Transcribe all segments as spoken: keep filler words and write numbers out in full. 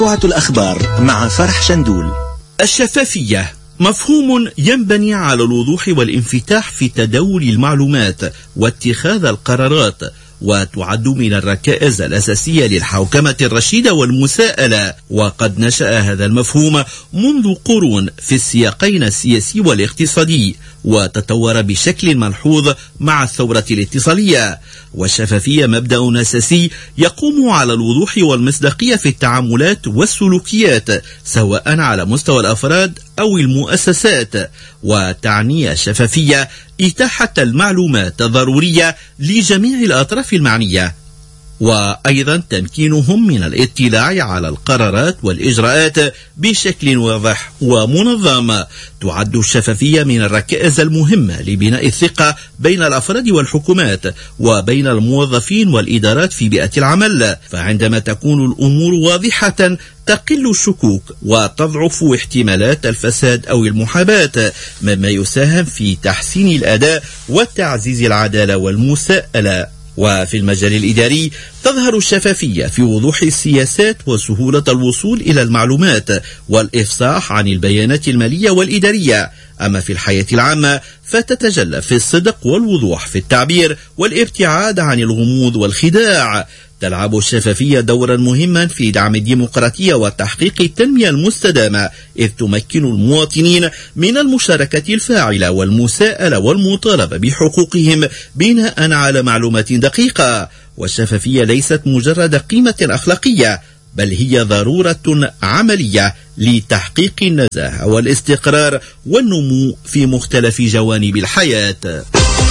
الأخبار مع فرح شندول. الشفافية مفهوم ينبني على الوضوح والانفتاح في تداول المعلومات واتخاذ القرارات، وتعد من الركائز الأساسية للحوكمة الرشيدة والمساءلة. وقد نشأ هذا المفهوم منذ قرون في السياقين السياسي والاقتصادي، وتطور بشكل ملحوظ مع الثورة الاتصالية. والشفافية مبدأ أساسي يقوم على الوضوح والمصداقية في التعاملات والسلوكيات، سواء على مستوى الأفراد أو المؤسسات. وتعني الشفافية إتاحة المعلومات الضرورية لجميع الأطراف المعنية، وأيضا تمكينهم من الاطلاع على القرارات والإجراءات بشكل واضح ومنظم. تعد الشفافية من الركائز المهمة لبناء الثقة بين الأفراد والحكومات وبين الموظفين والإدارات في بيئة العمل، فعندما تكون الأمور واضحة تقل الشكوك وتضعف احتمالات الفساد أو المحاباة، مما يساهم في تحسين الأداء وتعزيز العدالة والمساءلة. وفي المجال الإداري تظهر الشفافية في وضوح السياسات وسهولة الوصول إلى المعلومات والإفصاح عن البيانات المالية والإدارية. أما في الحياة العامة فتتجلى في الصدق والوضوح في التعبير والابتعاد عن الغموض والخداع. تلعب الشفافية دورا مهما في دعم الديمقراطية وتحقيق التنمية المستدامة، إذ تمكن المواطنين من المشاركة الفاعلة والمساءلة والمطالبة بحقوقهم بناء على معلومات دقيقة. والشفافية ليست مجرد قيمة أخلاقية، بل هي ضرورة عملية لتحقيق النزاهة والاستقرار والنمو في مختلف جوانب الحياة.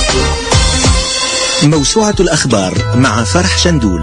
موسوعة الأخبار مع فرح شندول.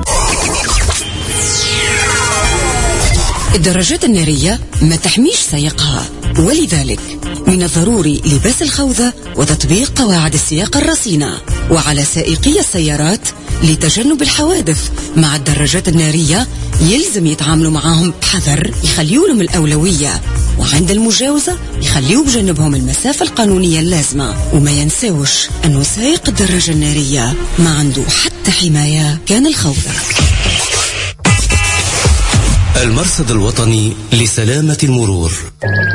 الدراجات النارية ما تحميش سائقها، ولذلك من الضروري لباس الخوذة وتطبيق قواعد السياقة الرصينة. وعلى سائقي السيارات لتجنب الحوادث مع الدراجات النارية يلزم يتعاملوا معاهم بحذر، يخليوا لهم الأولوية، وعند المجاوزة يخليوا بجنبهم المسافة القانونية اللازمة. وما ينسوش أنه سائق الدراجة النارية ما عنده حتى حماية كان الخوذة. المرصد الوطني لسلامة المرور.